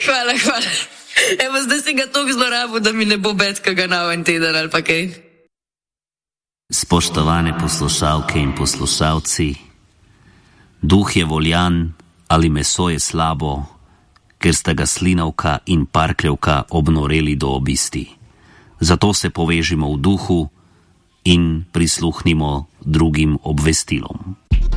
Hvala. Evo, zdaj si ga toliko zlorabil, da mi ne bo betkega na en teden ali pa kaj. Spoštovane poslušalke in poslušalci, duh je voljan ali meso je slabo, ker sta ga slinavka in parkljevka obnoreli do obisti. Zato se povežimo v duhu in prisluhnimo drugim obvestilom.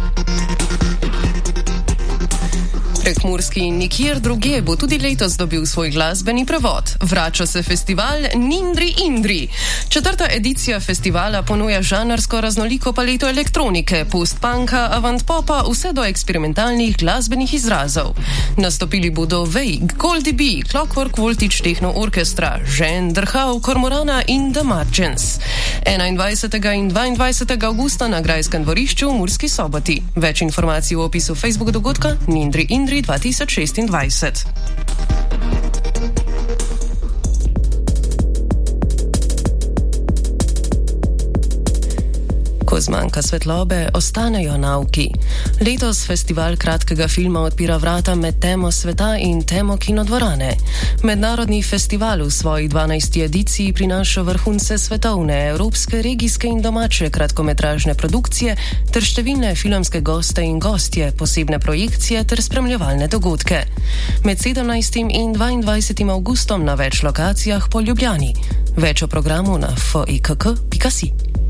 Prekmurski nikjer drugje bo tudi letos dobil svoj glasbeni prevod. Vrača se festival Nindri Indri. 4. edicija festivala ponuja žanrsko raznoliko paleto elektronike, post-punka, avant-popa, vse do eksperimentalnih glasbenih izrazov. Nastopili bodo Veig, Goldie B, Clockwork Voltage Techno Orchestra, Žen, Drhav, Kormorana in The Margins. 21. in 22. augusta na Grajskem dvorišču v Murski Soboti. Več informacij v opisu Facebook dogodka Nindri Indri 2026. Ko zmanjka svetlobe, ostanejo nauki. Letos festival kratkega filma odpira vrata med temo sveta in temo kinodvorane. Mednarodni festival v svoji 12. ediciji prinaša vrhunce svetovne, evropske, regijske in domače kratkometražne produkcije ter številne filmske goste in gostje, posebne projekcije ter spremljevalne dogodke. Med 17. in 22. avgustom na več lokacijah po Ljubljani. Več o programu na fikk.si.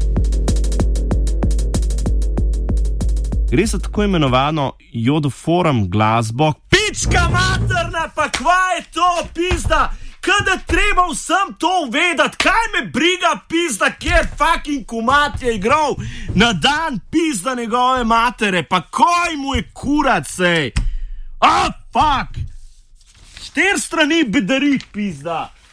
Gre za tako imenovano jodoforum glasbo. Pička materna, pa kva je to, pizda? Kada treba vsem to vedeti? Kaj me briga, pizda, kjer fucking kumat je igral na dan, pizda njegove matere? Pa koj mu je kurat, sej? Fuck! 4 strani bedari, pizda.